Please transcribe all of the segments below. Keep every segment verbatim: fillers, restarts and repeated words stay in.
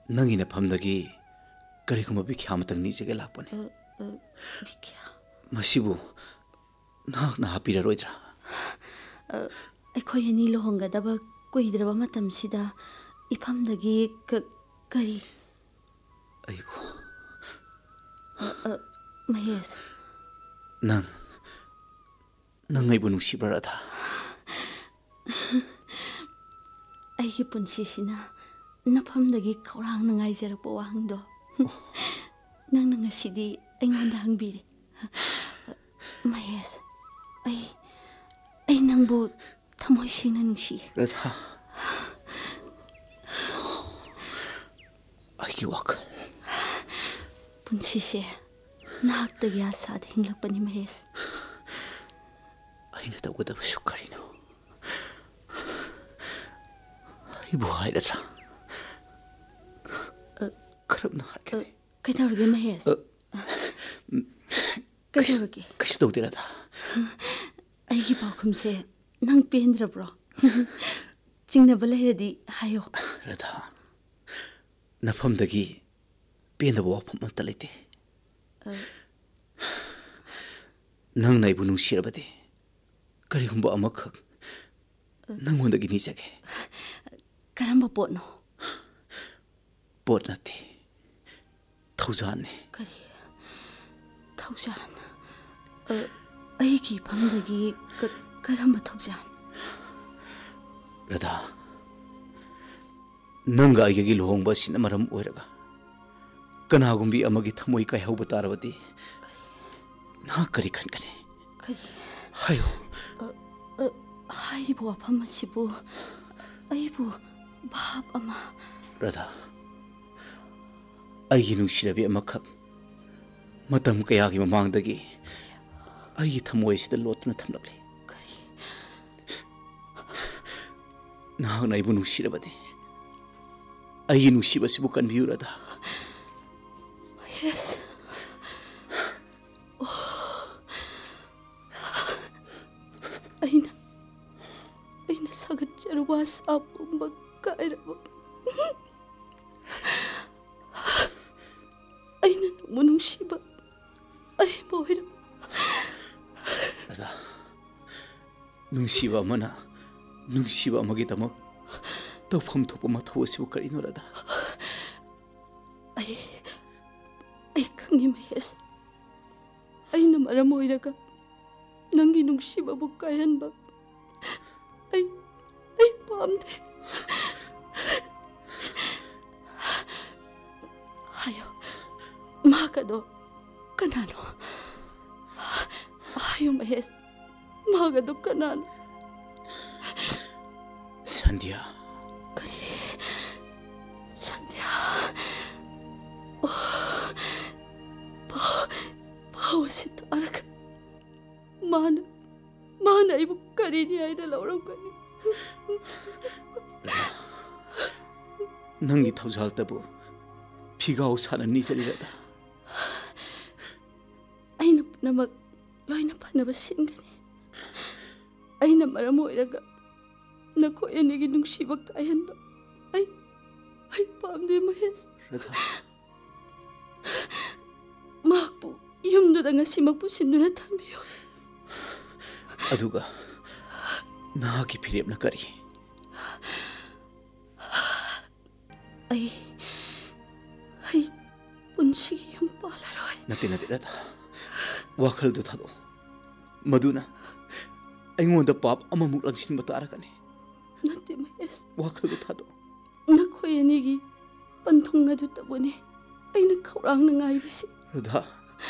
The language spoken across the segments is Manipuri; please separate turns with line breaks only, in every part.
नंगी ने फमदगी करिगुम बिख्या मतंग निजेगे लापने
बिख्या
मसिबु नाक ना हापिररोइद्रा
अखोय नि लोहंगदब कुइद्रब मतमसिदा इफमदगी करी
अइबु
महेश
नंग नंग अइबु नुसिब्रा राधा
अइगी पुनसिसिना नफमदगी खौरांग नंगाइजरप वाहंगदो नंग नंगसिदी अइंगोंदा हंगबिरे महेश अइ अइ नंगबु थमोय सिंगना नुंसि
राधा अइगी वाखल
पुनसिसे नाहक्तगी आसाद हिंगलपनि महेश
अइना तौगदबसु करिनो अइबु हाइरद्रा खरबना हाइकने
कैदौरगे महेश कैदौरगे
कैसु तौदे राधा
अइगी पाखुमसे नंग पेंद्रब्रो चिंगनब लैरदि हायो
राधा नफमदगी पेंदब वाफम अमता लैते नंग नाइबु नुंसिरबदे करिगुंबा अमखक नंगोंदगी निजगे
करंबा पोटनो
पोट नथि थौजान ने
करी थौजान अइगी फमदगी करंबा थौजान
राधा नंगा अइगी लोहंबा सिना मरम ओइरगा कनागुंबी अमगी थमोई कायहौब तारबदी ना करी खनगने
करी
हायो
हाइबो वाफम सिबु अइबु भाब अमा
राधा अइगी नुंसिरबी अमखक मतम कयागी ममांगदगी अइगी थमोई सिदा लोटना थमलकले
करी
नाहक नाइबु नुंसिरबदी अइगी नुंसिबसिबु कनबियु Radha
Yes. Aina, aina sagat jarwa sapum bakairaba. Aina munung shiba, are bohira.
Ada, nung shiba mana, nung shiba magi tamak, tau fam thopa mathawa sibu karino rada.
Ay. Ay kangi Mahesh aina maram oiraga nangi nungsiba bu kayanba ay ay pamde hayo magado kanano hayo Mahesh magado kanano
Sandhya
kari Sandhya Hawasi tarak mana mana ibu kari ni aina laurang kani
nangi thaujal tabu phigau sana ni chali rada
aina namak loina phanaba singani aina maram oiraga nakho enigi nungsiba kayanba ai ai pamde Mahesh
rada
makpu yumduda ngasimakpu sinduna thambiyo
aduga nagi phirepna kari
ai ai punsi yum palaroi
nate nate rada wakhal du thado maduna aingonda pap amamuk langsin batarakani
nate Mahesh
wakhal du thado
nakhoi enigi panthung adu tabone aina khaurang na ngai bisi
rada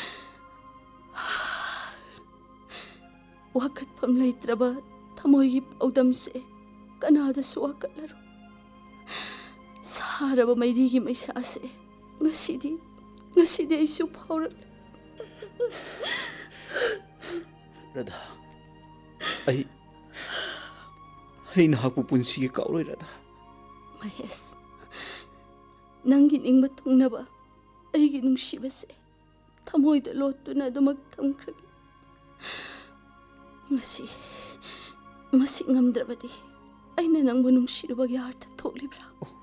wakat pam leitraba thamoi audam se kanada suwakat laro saraba maidi gi maisa se ngasidi ngasidi isu phaurat
rada ai ai na hapu punsi gi kauroi rada
Mahesh nangi ningba thungnaba aigi nungsiba se thamoi da lotuna dumak thamkragi ngasi ngasi ngamdrabadi aina nangbu nungsiruba gi artha thoklibra